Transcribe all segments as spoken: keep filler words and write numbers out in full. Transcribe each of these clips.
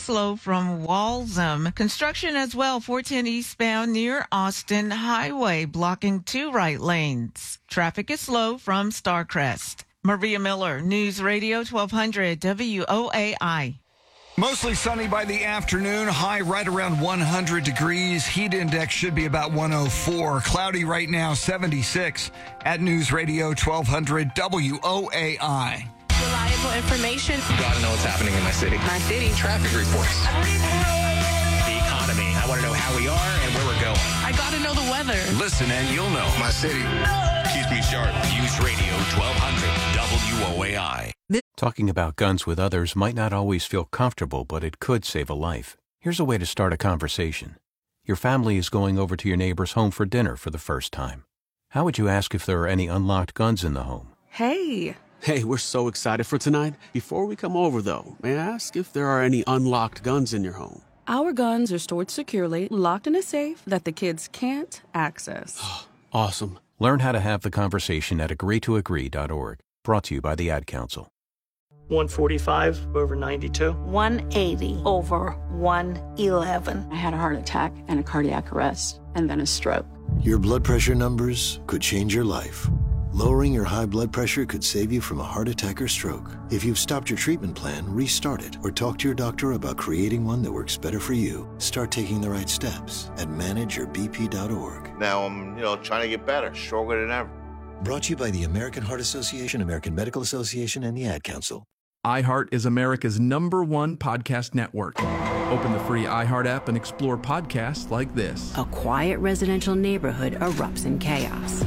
slow from Walsham. Construction as well, four ten eastbound near Austin Highway, blocking two right lanes. Traffic is slow from Starcrest. Maria Miller, News Radio twelve hundred W O A I. Mostly sunny by the afternoon, high right around one hundred degrees. Heat index should be about one oh four. Cloudy right now, seventy-six at News Radio twelve hundred W O A I. Reliable information. Gotta know what's happening in my city. My city. Traffic reports. The economy. I want to know how we are and where we're going. I gotta know the weather. Listen and you'll know. My city keeps me sharp. News Radio twelve hundred W O A I. Talking about guns with others might not always feel comfortable, but it could save a life. Here's a way to start a conversation. Your family is going over to your neighbor's home for dinner for the first time. How would you ask if there are any unlocked guns in the home? Hey. Hey, we're so excited for tonight. Before we come over, though, may I ask if there are any unlocked guns in your home? Our guns are stored securely, locked in a safe that the kids can't access. Awesome. Learn how to have the conversation at agree to agree dot org. Brought to you by the Ad Council. one forty-five over ninety-two. one eighty over one eleven. I had a heart attack and a cardiac arrest, and then a stroke. Your blood pressure numbers could change your life. Lowering your high blood pressure could save you from a heart attack or stroke. If you've stopped your treatment plan, restart it or talk to your doctor about creating one that works better for you. Start taking the right steps at manage your b p dot org. Now I'm, you know, trying to get better, stronger than ever. Brought to you by the American Heart Association, American Medical Association, and the Ad Council. iHeart is America's number one podcast network. Open the free iHeart app and explore podcasts like this. A quiet residential neighborhood erupts in chaos.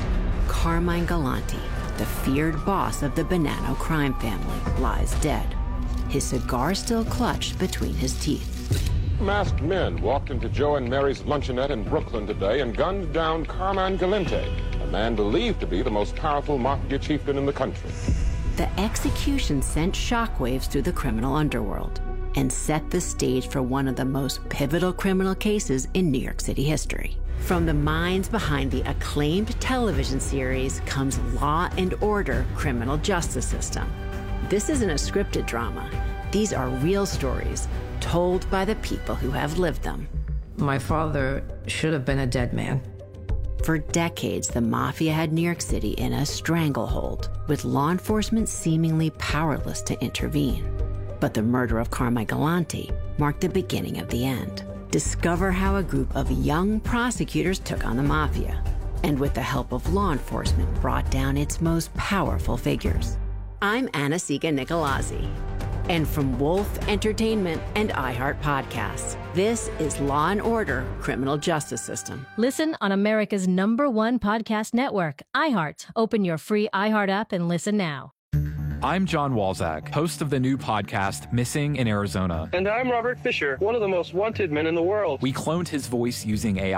Carmine Galante, the feared boss of the Bonanno crime family, lies dead, his cigar still clutched between his teeth. Masked men walked into Joe and Mary's luncheonette in Brooklyn today and gunned down Carmine Galante, a man believed to be the most powerful mafia chieftain in the country. The execution sent shockwaves through the criminal underworld and set the stage for one of the most pivotal criminal cases in New York City history. From the minds behind the acclaimed television series comes Law and Order: Criminal Justice System. This isn't a scripted drama. These are real stories told by the people who have lived them. My father should have been a dead man. For decades, the mafia had New York City in a stranglehold, with law enforcement seemingly powerless to intervene. But the murder of Carmine Galante marked the beginning of the end. Discover how a group of young prosecutors took on the mafia, and with the help of law enforcement, brought down its most powerful figures. I'm Anna-Sigga Nicolazzi, and from Wolf Entertainment and iHeart Podcasts, this is Law and Order: Criminal Justice System. Listen on America's number one podcast network, iHeart. Open your free iHeart app and listen now. I'm John Walzak, host of the new podcast, Missing in Arizona. And I'm Robert Fisher, one of the most wanted men in the world. We cloned his voice using A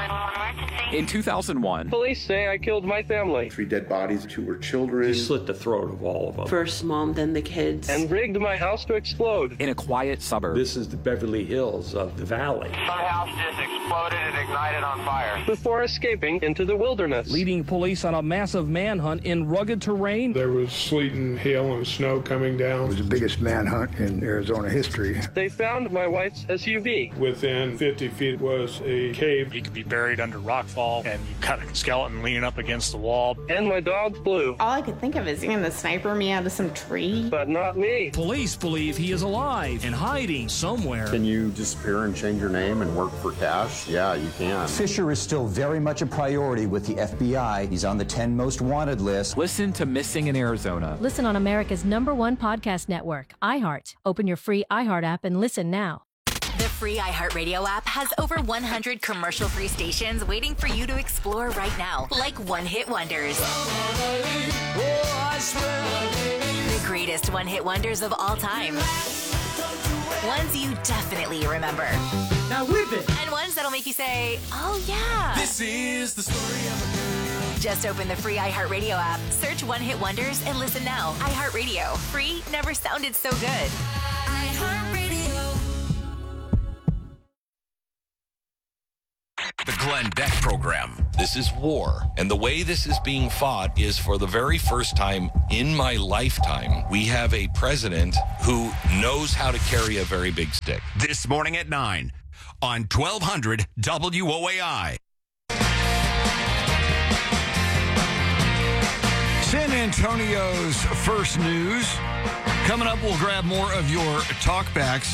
I. In two thousand one, police say I killed my family. Three dead bodies, two were children. He slit the throat of all of them. First mom, then the kids. And rigged my house to explode. In a quiet suburb. This is the Beverly Hills of the valley. Some house just exploded and ignited on fire. Before escaping into the wilderness. Leading police on a massive manhunt in rugged terrain. There was sleet and hail and snow coming down. It was the biggest manhunt in Arizona history. They found my wife's S U V. Within fifty feet was a cave. He could be buried under rockfall, and you cut a skeleton leaning up against the wall. And my dog Blue. All I could think of is even the sniper me out of some tree. But not me. Police believe he is alive and hiding somewhere. Can you disappear and change your name and work for cash? Yeah, you can. Fisher is still very much a priority with the F B I. He's on the ten most wanted list. Listen to Missing in Arizona. Listen on America's number one podcast network, iHeart. Open your free iHeart app and listen now. The free iHeartRadio app has over one hundred commercial-free stations waiting for you to explore right now, like one-hit wonders. The greatest one-hit wonders of all time. Ones you definitely remember. Now whip it! And ones that'll make you say, oh yeah. This is the story of a girl. Just open the free iHeartRadio app, search One Hit Wonders, and listen now. iHeartRadio. Free never sounded so good. iHeartRadio. The Glenn Beck Program. This is war, and the way this is being fought is for the very first time in my lifetime, we have a president who knows how to carry a very big stick. This morning at nine on twelve hundred W O A I. San Antonio's first news. Coming up, we'll grab more of your talkbacks.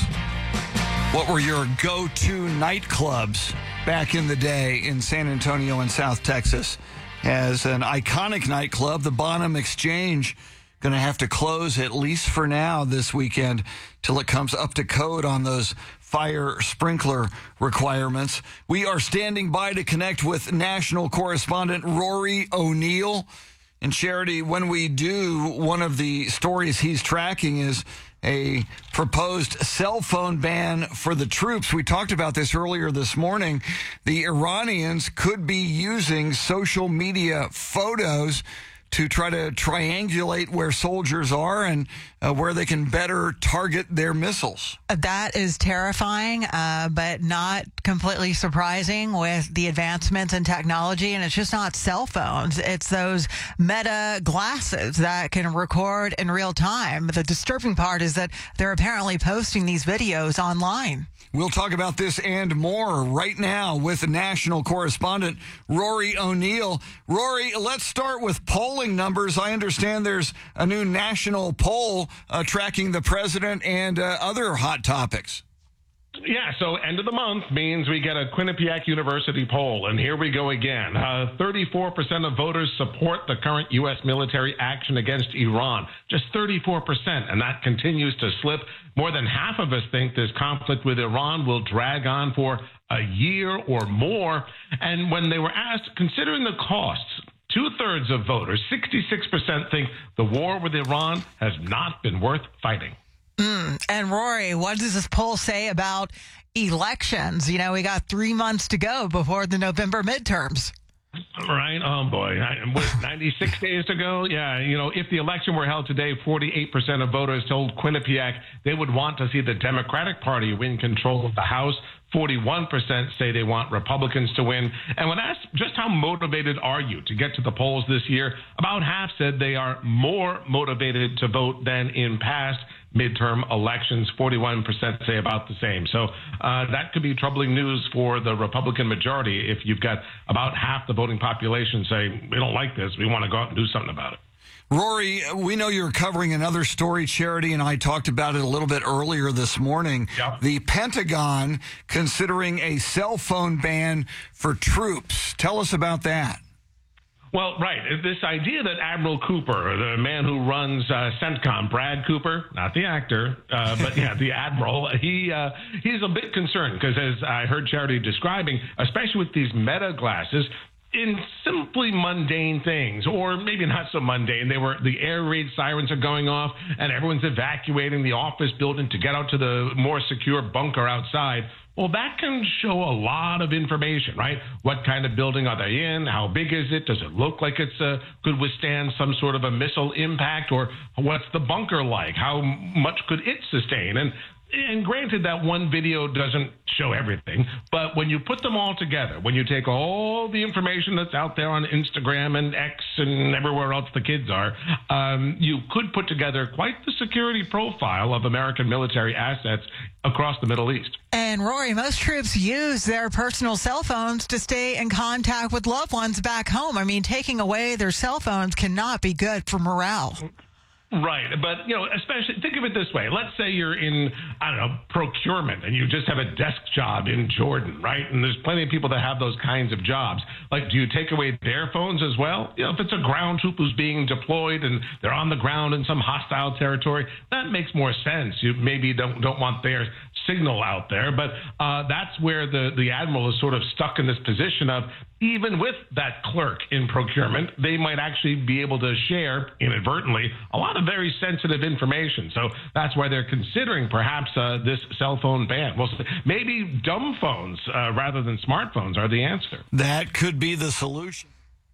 What were your go-to nightclubs back in the day in San Antonio and South Texas? As an iconic nightclub, the Bonham Exchange, going to have to close at least for now this weekend till it comes up to code on those fire sprinkler requirements. We are standing by to connect with national correspondent Rory O'Neill. And Charity, when we do, one of the stories he's tracking is a proposed cell phone ban for the troops. We talked about this earlier this morning. The Iranians could be using social media photos to try to triangulate where soldiers are and uh, where they can better target their missiles. That is terrifying, uh, but not completely surprising with the advancements in technology. And it's just not cell phones. It's those Meta glasses that can record in real time. The disturbing part is that they're apparently posting these videos online. We'll talk about this and more right now with national correspondent Rory O'Neill. Rory, let's start with polling numbers. I understand there's a new national poll uh, tracking the president and uh, other hot topics. Yeah, so end of the month means we get a Quinnipiac University poll, and here we go again. Uh, thirty-four percent of voters support the current U S military action against Iran. Just thirty-four percent, and that continues to slip. More than half of us think this conflict with Iran will drag on for a year or more. And when they were asked, considering the costs, two-thirds of voters, sixty-six percent, think the war with Iran has not been worth fighting. Mm. And Rory, what does this poll say about elections? You know, we got three months to go before the November midterms. Right. Oh, boy. ninety-six days to go. Yeah. You know, if the election were held today, forty-eight percent of voters told Quinnipiac they would want to see the Democratic Party win control of the House. forty-one percent say they want Republicans to win. And when asked just how motivated are you to get to the polls this year, about half said they are more motivated to vote than in past midterm elections. forty-one percent say about the same. So uh, that could be troubling news for the Republican majority if you've got about half the voting population say, we don't like this, we want to go out and do something about it. Rory, we know you're covering another story. Charity and I talked about it a little bit earlier this morning. Yep. The Pentagon considering a cell phone ban for troops. Tell us about that. Well, right. This idea that Admiral Cooper, the man who runs uh, CENTCOM, Brad Cooper, not the actor, uh, but yeah, the Admiral, he uh, he's a bit concerned because as I heard Charity describing, especially with these Meta glasses, in simply mundane things, or maybe not so mundane, they were the air raid sirens are going off and everyone's evacuating the office building to get out to the more secure bunker outside. Well, that can show a lot of information, right? What kind of building are they in? How big is it? Does it look like it's uh, could withstand some sort of a missile impact? Or what's the bunker like? How much could it sustain? And And granted that one video doesn't show everything, but when you put them all together, when you take all the information that's out there on Instagram and X and everywhere else the kids are, um, you could put together quite the security profile of American military assets across the Middle East. And Rory, most troops use their personal cell phones to stay in contact with loved ones back home. I mean, taking away their cell phones cannot be good for morale. Right. But, you know, especially think of it this way. Let's say you're in, I don't know, procurement and you just have a desk job in Jordan, right? And there's plenty of people that have those kinds of jobs. Like, do you take away their phones as well? You know, if it's a ground troop who's being deployed and they're on the ground in some hostile territory, that makes more sense. You maybe don't don't want their signal out there. But uh, that's where the, the Admiral is sort of stuck in this position of, even with that clerk in procurement, they might actually be able to share inadvertently a lot of very sensitive information. So that's why they're considering perhaps uh, this cell phone ban. Well, maybe dumb phones uh, rather than smartphones are the answer. That could be the solution.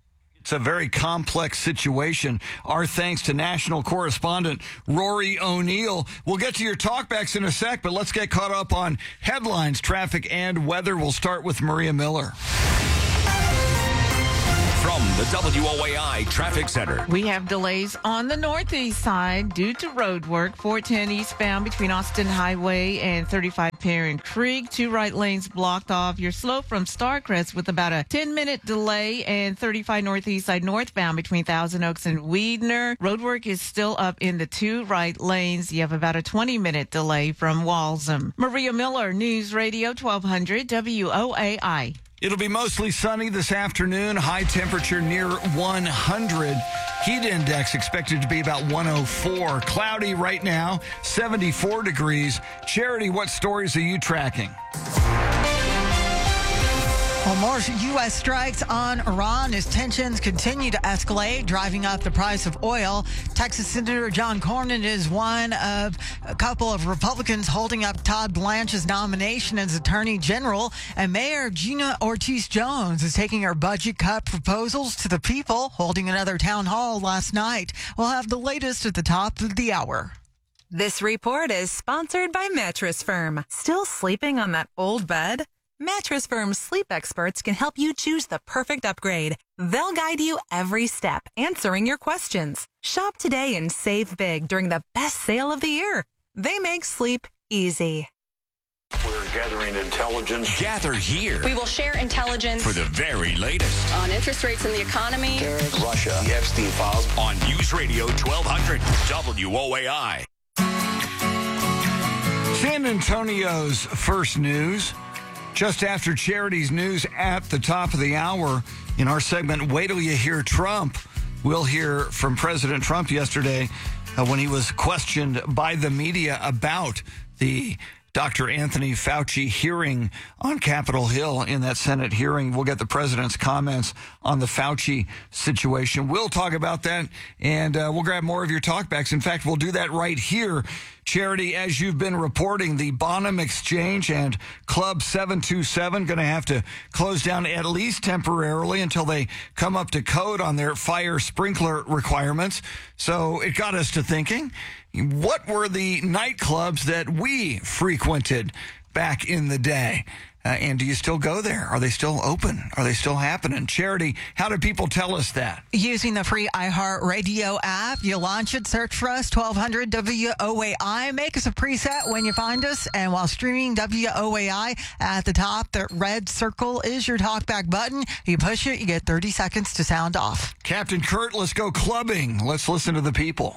It's a very complex situation. Our thanks to national correspondent Rory O'Neill. We'll get to your talkbacks in a sec, but let's get caught up on headlines, traffic, and weather. We'll start with Maria Miller. From the W O A I Traffic Center. We have delays on the northeast side due to road work. four ten eastbound between Austin Highway and thirty-five Perrin Creek. Two right lanes blocked off. You're slow from Starcrest with about a ten-minute delay, and thirty-five northeast side northbound between Thousand Oaks and Weidner. Road work is still up in the two right lanes. You have about a twenty-minute delay from Walsham. Maria Miller, News Radio twelve hundred W O A I. It'll be mostly sunny this afternoon. High temperature near one hundred. Heat index expected to be about one oh four. Cloudy right now, seventy-four degrees. Charity, what stories are you tracking? Well, more U S strikes on Iran as tensions continue to escalate, driving up the price of oil. Texas Senator John Cornyn is one of a couple of Republicans holding up Todd Blanche's nomination as Attorney General. And Mayor Gina Ortiz-Jones is taking her budget cut proposals to the people, holding another town hall last night. We'll have the latest at the top of the hour. This report is sponsored by Mattress Firm. Still sleeping on that old bed? Mattress Firm's sleep experts can help you choose the perfect upgrade. They'll guide you every step, answering your questions. Shop today and save big during the best sale of the year. They make sleep easy. We're gathering intelligence. Gather here. We will share intelligence for the very latest on interest rates and the economy. Russia, the Epstein files on News Radio twelve hundred W O A I. San Antonio's first news. Just after Charity's news at the top of the hour, in our segment, Wait Till You Hear Trump, we'll hear from President Trump yesterday uh, when he was questioned by the media about the Doctor Anthony Fauci hearing on Capitol Hill. In that Senate hearing, we'll get the president's comments on the Fauci situation. We'll talk about that, and uh, we'll grab more of your talkbacks. In fact, we'll do that right here. Charity, as you've been reporting, the Bonham Exchange and Club seven two seven going to have to close down at least temporarily until they come up to code on their fire sprinkler requirements. So it got us to thinking, what were the nightclubs that we frequented back in the day? Uh, and do you still go there? Are they still open? Are they still happening? Charity, how do people tell us that? Using the free iHeartRadio app. You launch it, search for us, twelve hundred W O A I. Make us a preset when you find us. And while streaming W O A I, at the top, the red circle is your talkback button. You push it, you get thirty seconds to sound off. Captain Kurt, let's go clubbing. Let's listen to the people.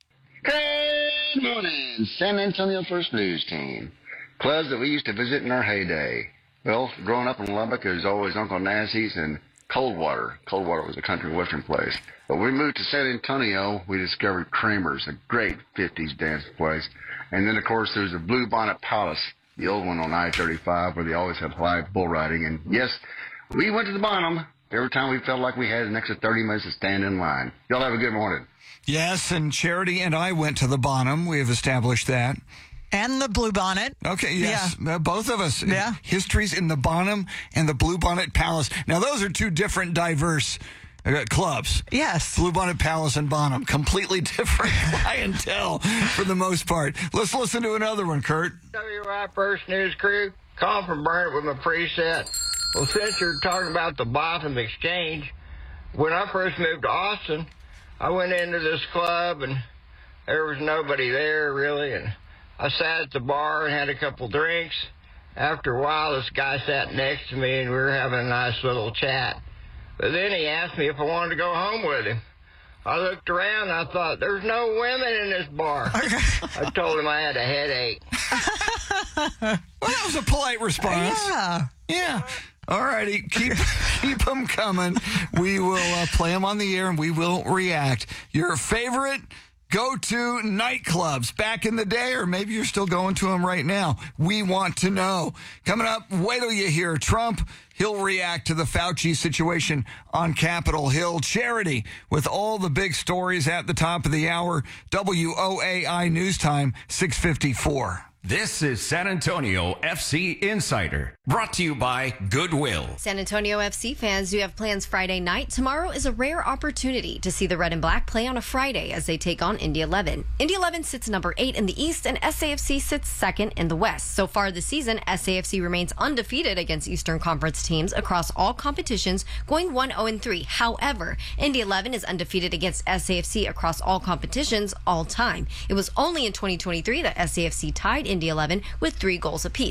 Good morning, San Antonio First News Team. Clubs that we used to visit in our heyday. Well, growing up in Lubbock, there was always Uncle Nazzie's and Coldwater. Coldwater was a country western place. But when we moved to San Antonio, we discovered Kramer's, a great fifties dance place. And then, of course, there's the Blue Bonnet Palace, the old one on I thirty-five, where they always have live bull riding. And, yes, we went to the Bonham every time we felt like we had an extra thirty minutes to stand in line. Y'all have a good morning. Yes, and Charity and I went to the Bonham. We have established that. And the Blue Bonnet. Okay, yes. Yeah. Uh, both of us. Yeah. Histories in the Bonham and the Blue Bonnet Palace. Now, those are two different, diverse uh, clubs. Yes. Blue Bonnet Palace and Bonham. Completely different clientele for the most part. Let's listen to another one, Kurt. W I First News Crew. Call from Burnett with my preset. Well, since you're talking about the Bonham Exchange, when I first moved to Austin, I went into this club, and there was nobody there, really, and I sat at the bar and had a couple drinks. After a while, this guy sat next to me, and we were having a nice little chat. But then he asked me if I wanted to go home with him. I looked around, and I thought, there's no women in this bar. I told him I had a headache. Well, that was a polite response. Yeah. Yeah. All righty. Keep, keep them coming. We will uh, play them on the air, and we will react. Your favorite go-to nightclubs back in the day, or maybe you're still going to them right now. We want to know. Coming up, wait till you hear Trump. He'll react to the Fauci situation on Capitol Hill. Charity with all the big stories at the top of the hour. W O A I News Time, six fifty-four. This is San Antonio F C Insider, brought to you by Goodwill. San Antonio F C fans do have plans Friday night. Tomorrow is a rare opportunity to see the Red and Black play on a Friday as they take on Indy eleven. Indy eleven sits number eight in the East, and S A F C sits second in the West. So far this season, S A F C remains undefeated against Eastern Conference teams across all competitions, going one oh and three. However, Indy eleven is undefeated against S A F C across all competitions all time. It was only in twenty twenty-three that S A F C tied Indy eleven with three goals apiece.